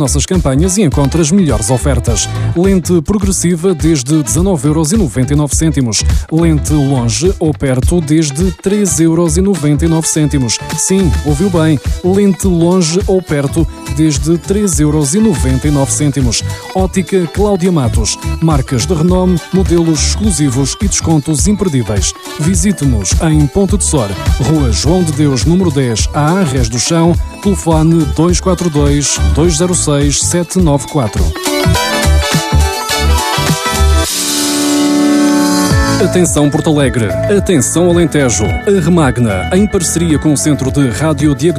nossas campanhas e encontra as melhores ofertas. Lente progressiva desde 19,99€. Lente longe ou perto desde 3,99€. Sim, ouviu bem. Lente longe ou perto desde 3,99€. Ótica Cláudia Matos. Marcas de renome, modelos exclusivos e descontos imperdíveis. Visite-nos em Ponte de Sor, Rua João de Deus, número 10, a Arres do Chão, telefone 242 206 794. Atenção Porto Alegre, atenção Alentejo, a Remagna, em parceria com o Centro de Radiodiagnóstico